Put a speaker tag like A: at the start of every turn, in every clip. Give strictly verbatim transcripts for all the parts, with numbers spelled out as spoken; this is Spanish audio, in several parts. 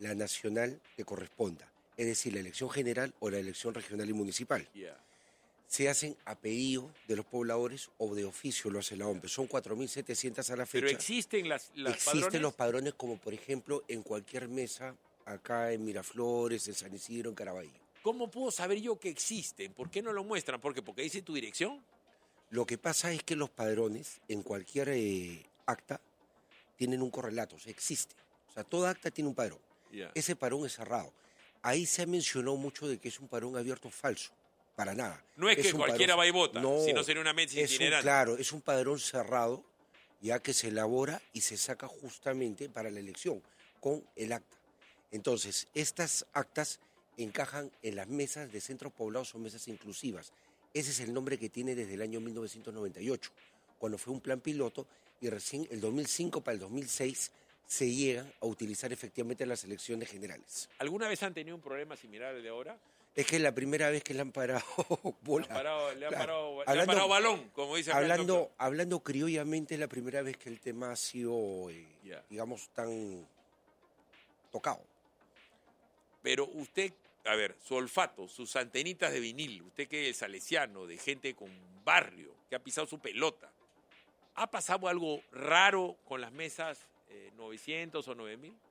A: la nacional que corresponda, es decir, la elección general o la elección regional y municipal.
B: Yeah.
A: Se hacen a pedido de los pobladores o de oficio lo hace la O M P. Son cuatro mil setecientas a la fecha.
B: Pero existen las, las
A: Existen
B: padrones.
A: los padrones como, por ejemplo, en cualquier mesa, acá en Miraflores, en San Isidro, en Caraballo.
B: ¿Cómo puedo saber yo que existen? ¿Por qué no lo muestran? ¿Por qué? ¿Porque dice tu dirección?
A: Lo que pasa es que los padrones, en cualquier eh, acta, tienen un correlato, o sea, existe. O sea, toda acta tiene un padrón.
B: Yeah.
A: Ese padrón es cerrado. Ahí se ha mencionado mucho de que es un padrón abierto falso. Para nada.
B: No es, es que cualquiera
A: padrón,
B: va y vota,
A: no,
B: sino sería una mesa itinerante.
A: Un, claro, es un padrón cerrado, ya que se elabora y se saca justamente para la elección, con el acta. Entonces, estas actas encajan en las mesas de centros poblados o mesas inclusivas. Ese es el nombre que tiene desde el año mil novecientos noventa y ocho, cuando fue un plan piloto, y recién el dos mil cinco para el dos mil seis se llegan a utilizar efectivamente en las elecciones generales.
B: ¿Alguna vez han tenido un problema similar al de ahora?
A: Es que es la primera vez que le han parado bola.
B: Le han parado, le han
A: claro.
B: parado,
A: hablando,
B: le han parado balón, como dice
A: hablando, hablando criollamente, es la primera vez que el tema ha sido, eh,
B: yeah.
A: digamos, tan tocado.
B: Pero usted, a ver, su olfato, sus antenitas de vinil, usted que es salesiano, de gente con barrio, que ha pisado su pelota, ¿ha pasado algo raro con las mesas eh, novecientos o nueve mil?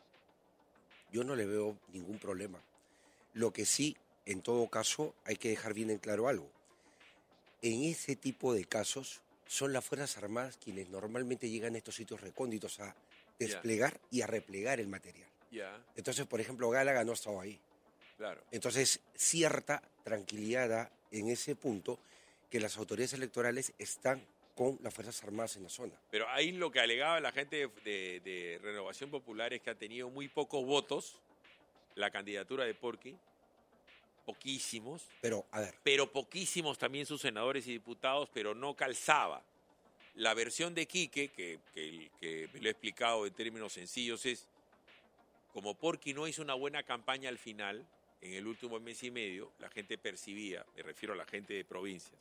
A: Yo no le veo ningún problema. Lo que sí, en todo caso, hay que dejar bien en claro algo. En ese tipo de casos, son las Fuerzas Armadas quienes normalmente llegan a estos sitios recónditos a desplegar yeah. y a replegar el material.
B: Yeah.
A: Entonces, por ejemplo, Gálaga no estaba ahí.
B: Claro.
A: Entonces, cierta tranquilidad en ese punto que las autoridades electorales están con las Fuerzas Armadas en la zona.
B: Pero ahí lo que alegaba la gente de, de, de Renovación Popular es que ha tenido muy pocos votos la candidatura de Porky, poquísimos.
A: Pero, a ver.
B: Pero poquísimos también sus senadores y diputados, pero no calzaba. La versión de Quique, que, que, que me lo he explicado en términos sencillos, es como Porky no hizo una buena campaña al final, en el último mes y medio, la gente percibía, me refiero a la gente de provincias,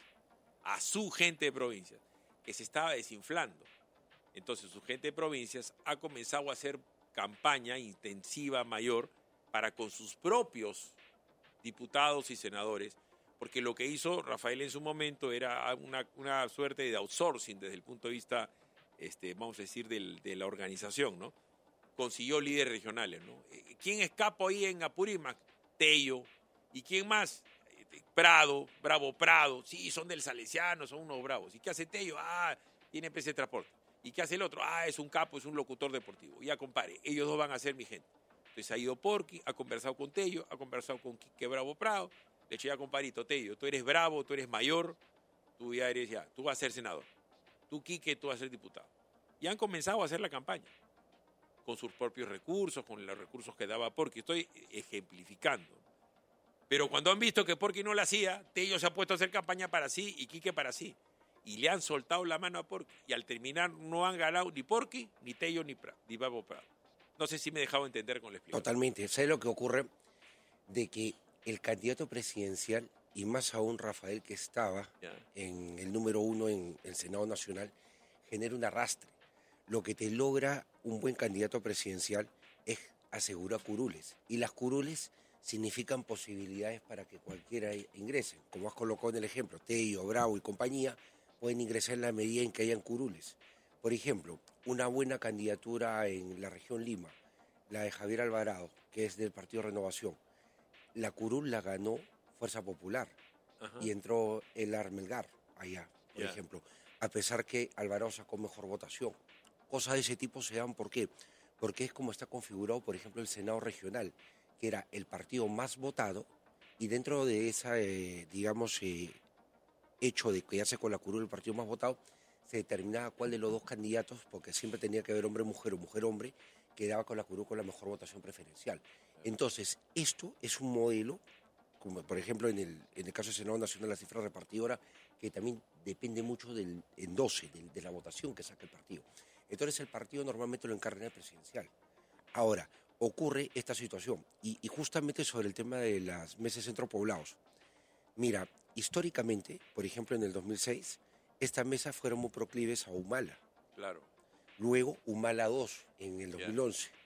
B: a su gente de provincias, que se estaba desinflando. Entonces su gente de provincias ha comenzado a hacer campaña intensiva mayor para con sus propios diputados y senadores, porque lo que hizo Rafael en su momento era una, una suerte de outsourcing desde el punto de vista, este, vamos a decir, del, de la organización, ¿no? Consiguió líderes regionales, ¿no? ¿Quién es capo ahí en Apurímac? Tello. ¿Y quién más? Prado, Bravo Prado. Sí, son del Salesiano, son unos bravos. ¿Y qué hace Tello? Ah, tiene empresa de transporte. ¿Y qué hace el otro? Ah, es un capo, es un locutor deportivo. Ya, compadre, ellos dos van a ser mi gente. Entonces ha ido Porky, ha conversado con Tello, ha conversado con Quique Bravo Prado. Le eché ya, compadrito, Tello, tú eres bravo, tú eres mayor, tú ya eres ya, tú vas a ser senador. Tú, Quique, tú vas a ser diputado. Y han comenzado a hacer la campaña con sus propios recursos, con los recursos que daba Porky. Estoy ejemplificando. Pero cuando han visto que Porky no la hacía, Tello se ha puesto a hacer campaña para sí y Quique para sí. Y le han soltado la mano a Porky. Y al terminar no han ganado ni Porky, ni Tello, ni, Prado, ni Bravo Prado. No sé si me he dejado entender con la explicación.
A: Totalmente. ¿Sabes lo que ocurre? De que el candidato presidencial, y más aún Rafael, que estaba yeah. en el número uno en el Senado Nacional, genera un arrastre. Lo que te logra un buen candidato presidencial es asegurar curules. Y las curules significan posibilidades para que cualquiera ingrese. Como has colocado en el ejemplo, Tello, Bravo y compañía pueden ingresar en la medida en que hayan curules. Por ejemplo, una buena candidatura en la región Lima, la de Javier Alvarado, que es del Partido Renovación. La curul la ganó Fuerza Popular. Ajá. Y entró el Armelgar allá, por yeah. ejemplo, a pesar que Alvarado sacó mejor votación. Cosas de ese tipo se dan, ¿por qué? Porque es como está configurado, por ejemplo, el Senado regional, que era el partido más votado, y dentro de ese, eh, digamos, eh, hecho de que hace con la curul el partido más votado, se determinaba cuál de los dos candidatos, porque siempre tenía que haber hombre-mujer o mujer-hombre, quedaba con la curul con la mejor votación preferencial. Entonces, esto es un modelo, como por ejemplo en el, en el caso del Senado Nacional, la cifra repartidora, que también depende mucho del en doce, de, de la votación que saca el partido. Entonces, el partido normalmente lo encarga el presidencial. Ahora, ocurre esta situación, y, y justamente sobre el tema de las mesas centropoblados. Mira, históricamente, por ejemplo, en el dos mil seis, estas mesas fueron muy proclives a Humala.
B: Claro.
A: Luego, Humala dos en el dos mil once.
B: Yeah.